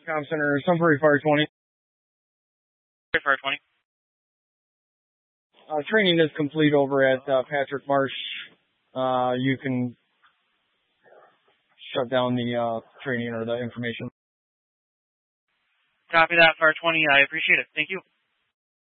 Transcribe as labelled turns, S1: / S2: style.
S1: Com Center, Sunbury Fire 20.
S2: Fire 20.
S1: Training is complete over at Patrick Marsh. You can shut down the training or the information.
S2: Copy that, Fire 20. I appreciate it. Thank you.